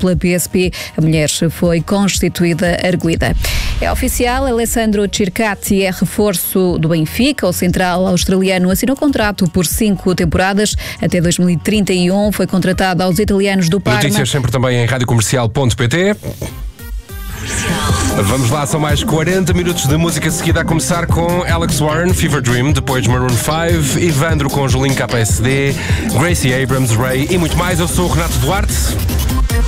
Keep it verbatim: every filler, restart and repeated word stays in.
pela P S P. A mulher foi constituída arguida. É oficial, Alessandro Circati é reforço do Benfica. O central australiano assinou contrato por cinco temporadas até dois mil e trinta e um. Foi contratado aos italianos do Parma. Notícias sempre também em rádio comercial ponto pt. Vamos lá, são mais quarenta minutos de música seguida, a começar com Alex Warren, Fever Dream, depois Maroon cinco, Ivandro com Julinho K S D, Gracie Abrams, Ray e muito mais. Eu sou o Renato Duarte.